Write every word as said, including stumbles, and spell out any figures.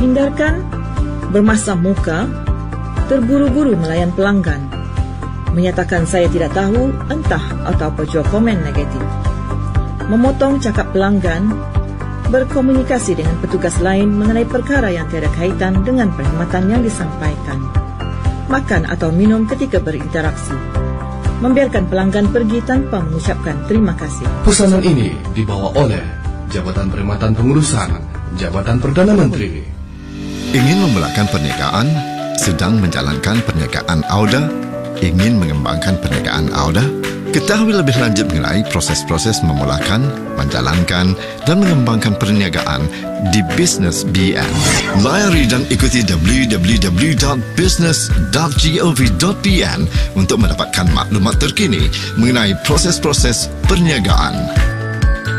Hindarkan bermasam muka, terburu-buru melayan pelanggan, menyatakan saya tidak tahu, entah atau berjual komen negatif, memotong cakap pelanggan, berkomunikasi dengan petugas lain mengenai perkara yang tiada kaitan dengan perkhidmatan yang disampaikan, makan atau minum ketika berinteraksi, membiarkan pelanggan pergi tanpa mengucapkan terima kasih. Pesanan ini dibawa oleh Jabatan Perkhidmatan Pengurusan Jabatan Perdana Menteri. Ingin memulakan perniagaan? Sedang menjalankan perniagaan AUDA? Ingin mengembangkan perniagaan AUDA? Ketahui lebih lanjut mengenai proses-proses memulakan, menjalankan dan mengembangkan perniagaan di Business B N. Layari dan ikuti w w w dot business dot gov dot b n untuk mendapatkan maklumat terkini mengenai proses-proses perniagaan.